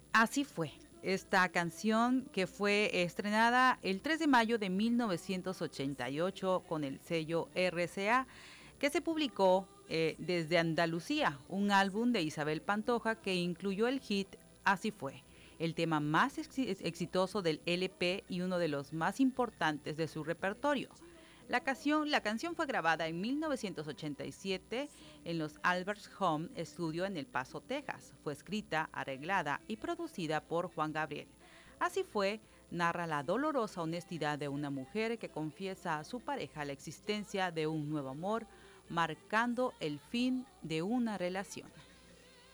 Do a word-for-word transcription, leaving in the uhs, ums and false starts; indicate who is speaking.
Speaker 1: Así fue. Esta canción que fue estrenada el tres de mayo de mil novecientos ochenta y ocho con el sello R C A, que se publicó eh, desde Andalucía, un álbum de Isabel Pantoja que incluyó el hit Así fue, el tema más ex exitoso del L P y uno de los más importantes de su repertorio. La canción, la canción fue grabada en mil novecientos ochenta y siete en los Albert's Home Studio en El Paso, Texas. Fue escrita, arreglada y producida por Juan Gabriel. Así fue, narra la dolorosa honestidad de una mujer que confiesa a su pareja la existencia de un nuevo amor, marcando el fin de una relación.